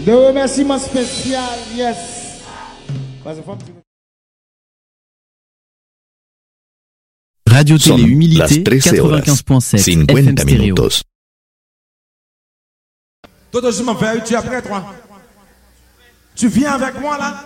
De remerciements spécial, yes. Radio Télé Humilité, las 13 horas, 95.7 50 FM stéréo. minutos. Toto, je m'en vais, tu es prêt, toi? Tu viens avec moi, là?